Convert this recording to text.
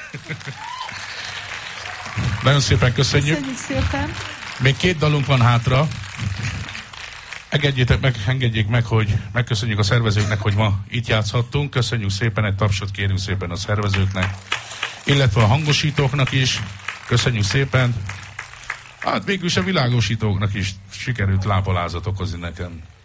Nagyon szépen köszönjük. Köszönjük szépen. Még 2 dalunk van hátra. Engedjék meg, hogy megköszönjük a szervezőknek, hogy ma itt játszhattunk. Köszönjük szépen, egy tapsot kérünk szépen a szervezőknek, illetve a hangosítóknak is. Köszönjük szépen. Hát végül is a világosítóknak is sikerült lábalázat okozni nekem.